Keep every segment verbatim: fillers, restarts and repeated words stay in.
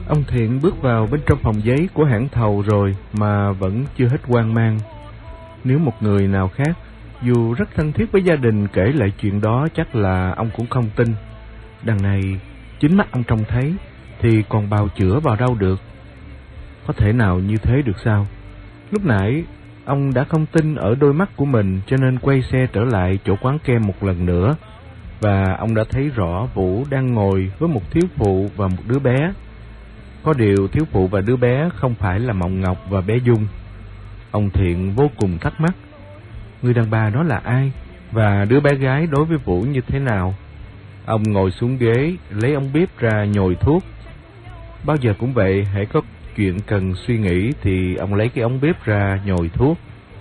Ông Thiện bước vào bên trong phòng giấy của hãng thầu rồi mà vẫn chưa hết hoang mang. Nếu một người nào khác, dù rất thân thiết với gia đình, kể lại chuyện đó chắc là ông cũng không tin. Đằng này, chính mắt ông trông thấy, thì còn bào chữa vào đâu được. Có thể nào như thế được sao? Lúc nãy, ông đã không tin ở đôi mắt của mình, cho nên quay xe trở lại chỗ quán kem một lần nữa. Và ông đã thấy rõ Vũ đang ngồi với một thiếu phụ và một đứa bé. Có điều thiếu phụ và đứa bé không phải là Mộng Ngọc và bé Dung. Ông Thiện vô cùng thắc mắc, người đàn bà đó là ai? Và đứa bé gái đối với Vũ như thế nào? Ông ngồi xuống ghế, lấy ống bếp ra nhồi thuốc. Bao giờ cũng vậy, hễ có chuyện cần suy nghĩ thì ông lấy cái ống bếp ra nhồi thuốc.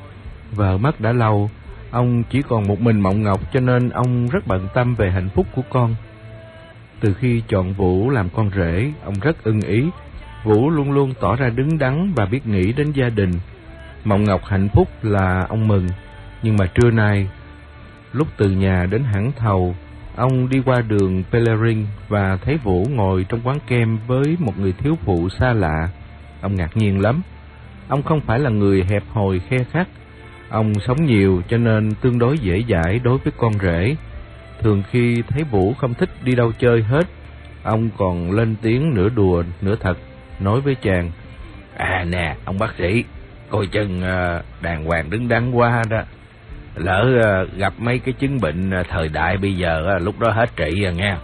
Vợ mất đã lâu, ông chỉ còn một mình Mộng Ngọc, cho nên ông rất bận tâm về hạnh phúc của con. Từ khi chọn Vũ làm con rể, ông rất ưng ý. Vũ luôn luôn tỏ ra đứng đắn và biết nghĩ đến gia đình. Mộng Ngọc hạnh phúc là ông mừng. Nhưng mà trưa nay, lúc từ nhà đến hãng thầu, ông đi qua đường Pellerin và thấy Vũ ngồi trong quán kem với một người thiếu phụ xa lạ. Ông ngạc nhiên lắm. Ông không phải là người hẹp hòi khe khắt. Ông sống nhiều cho nên tương đối dễ dãi đối với con rể. Thường khi thấy Vũ không thích đi đâu chơi hết, ông còn lên tiếng nửa đùa nửa thật, nói với chàng: À nè, ông bác sĩ, coi chừng đàng hoàng đứng đắn quá đó. Lỡ gặp mấy cái chứng bệnh thời đại bây giờ, lúc đó hết trị rồi nghe.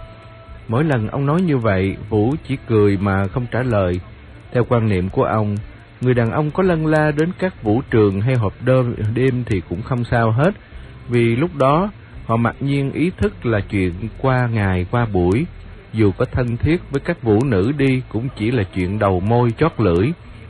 Mỗi lần ông nói như vậy, Vũ chỉ cười mà không trả lời. Theo quan niệm của ông, người đàn ông có lân la đến các vũ trường hay họp đêm thì cũng không sao hết, vì lúc đó họ mặc nhiên ý thức là chuyện qua ngày qua buổi. Dù có thân thiết với các vũ nữ đi cũng chỉ là chuyện đầu môi chót lưỡi.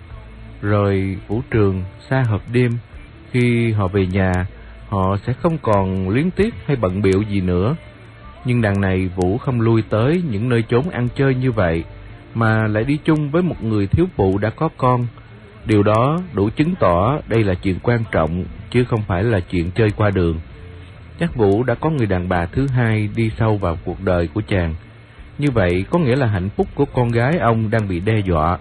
Rồi vũ trường, xa họp đêm, khi họ về nhà, họ sẽ không còn luyến tiếc hay bận bịu gì nữa. Nhưng đằng này Vũ không lui tới những nơi chốn ăn chơi như vậy, mà lại đi chung với một người thiếu phụ đã có con. Điều đó đủ chứng tỏ đây là chuyện quan trọng, chứ không phải là chuyện chơi qua đường. Chắc Vũ đã có người đàn bà thứ hai đi sâu vào cuộc đời của chàng. Như vậy có nghĩa là hạnh phúc của con gái ông đang bị đe dọa.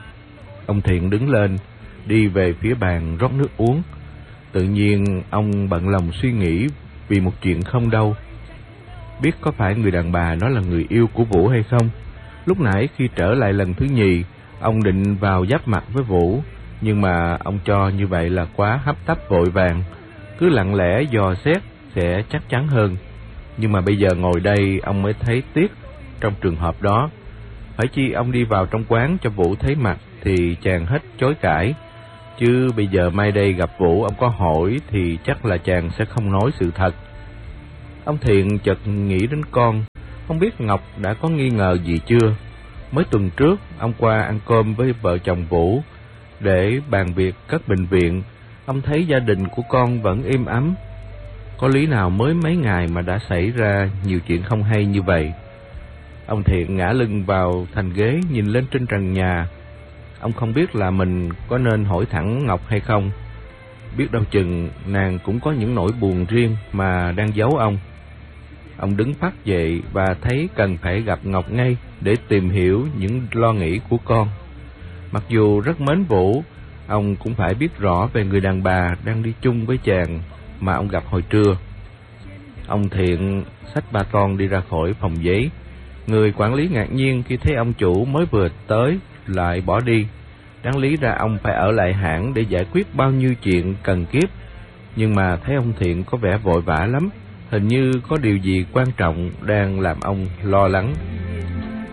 Ông Thiện đứng lên, đi về phía bàn rót nước uống. Tự nhiên ông bận lòng suy nghĩ vì một chuyện không đâu. Biết có phải người đàn bà đó là người yêu của Vũ hay không? Lúc nãy khi trở lại lần thứ nhì, ông định vào giáp mặt với Vũ, nhưng mà ông cho như vậy là quá hấp tấp vội vàng. Cứ lặng lẽ dò xét sẽ chắc chắn hơn. Nhưng mà bây giờ ngồi đây ông mới thấy tiếc trong trường hợp đó. Phải chi ông đi vào trong quán cho Vũ thấy mặt thì chàng hết chối cãi. Chứ bây giờ mai đây gặp Vũ ông có hỏi thì chắc là chàng sẽ không nói sự thật. Ông Thiện chợt nghĩ đến con. Không biết Ngọc đã có nghi ngờ gì chưa? Mới tuần trước ông qua ăn cơm với vợ chồng Vũ để bàn việc cất bệnh viện. Ông thấy gia đình của con vẫn êm ấm. Có lý nào mới mấy ngày mà đã xảy ra nhiều chuyện không hay như vậy? Ông Thiện ngã lưng vào thành ghế, nhìn lên trên trần nhà. Ông không biết là mình có nên hỏi thẳng Ngọc hay không. Biết đâu chừng nàng cũng có những nỗi buồn riêng mà đang giấu ông. Ông đứng phắt dậy và thấy cần phải gặp Ngọc ngay để tìm hiểu những lo nghĩ của con. Mặc dù rất mến Vũ, ông cũng phải biết rõ về người đàn bà đang đi chung với chàng mà ông gặp hồi trưa. Ông Thiện xách ba ton đi ra khỏi phòng giấy. Người quản lý ngạc nhiên khi thấy ông chủ mới vừa tới lại bỏ đi. Đáng lý ra ông phải ở lại hãng để giải quyết bao nhiêu chuyện cần kiếp. Nhưng mà thấy ông Thiện có vẻ vội vã lắm. Hình như có điều gì quan trọng đang làm ông lo lắng.